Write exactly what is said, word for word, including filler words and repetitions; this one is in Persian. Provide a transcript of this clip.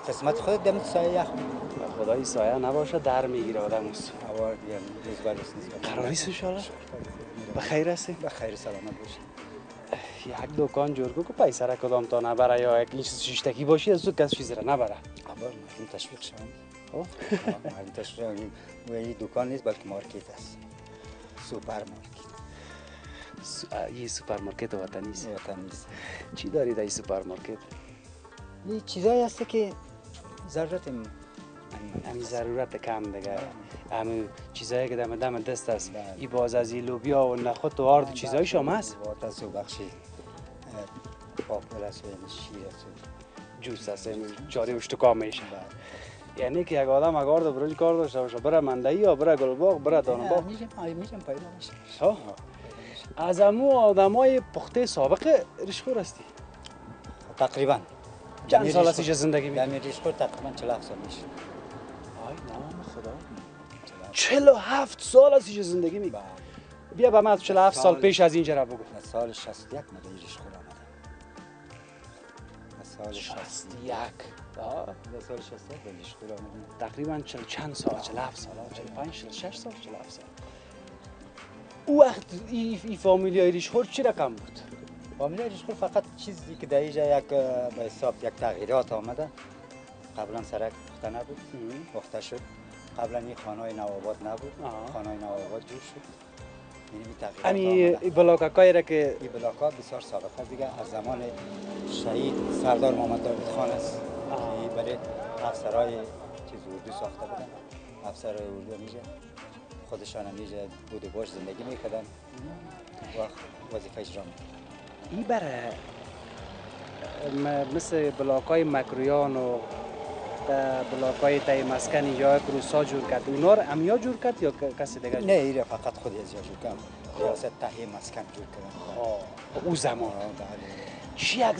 قسمت خود دم سایه یخ خدای سایه نباشه در میگیره آدم است. هوا دیگه روز بعد نیست. قراریست ان شاء الله. بخیر هستی؟ بخیر سلامت باشی. یک دکان جور کو که پیسه را کدام تا نبره یا یک چیز شیشتکی باشی از تو کس چیز را نبره. خبر مردم تشویق شوند. خب مردم تشویق و این دکان نیست بلکه مارکت است. سوپرمارکت. این سوپرمارکت وطنی است. وطنی است. چی داری در این سوپرمارکت؟ این چیزایی هست که ضرورت همین ضرورت کم دیگه. همین چیزایی که دم دم دست است. این باز از این لوبیا و نخود و آرد چیزای شما است. واتس و بخشی پاپول است و شیر است. جوس است. جاری اشتکا میشه. یعنی که یک آدم اگر آرد برای کار داشته باشه بره مندهی یا بره گلباغ بره دانباغ میشم میشم پیدا میشه. ها از امو آدمای پخته سابق ریشخور هستی؟ تقریبا. چند سال هستی که زندگی میکنی؟ در ریشخور تقریبا چهل و هفت سال میشه. آی نام خدا. چهل و هفت سال هستی که زندگی میکنی؟ بیا به من چهل و هفت سال پیش از اینجا را بگو. سال شصت و یک من در ریشخور آمدم. سال شصت و یک. آه در سال شصت و یک در ریشخور آمدم. تقریبا چهل چند سال؟ چهل و هفت سال، چهل و پنج، چهل و شش سال، چهل و هفت سال. او وقت این فامیلیای ریشخور چی رقم بود؟ فامیلیای ریشخور فقط چیزی که در اینجا یک به حساب یک تغییرات آمده. قبلا سرک پخته نبود، پخته شد. قبلا این خانه‌های نوآباد نبود، خانه‌های نوآباد جور شد. یعنی تغییرات آمده. این بلاک‌های را که این بلاک‌ها بسیار سابقه است دیگه از زمان شهید سردار محمد داود خان است که برای افسرهای چیز اردو ساخته بودن. افسرهای اردو میشه خودشان میشه بود و باش زندگی میکردن و وظیفه اجرا میکردن. این برای مثل بلاک‌های مکرویان و بلاک‌های تای مسکن یا کروسا جور کرد. اونا رو امیا جور کرد یا کسی دیگه؟ نه ایره فقط خود از جور کرد. ریاست تای مسکن جور کردن. او زمان بله. چی یک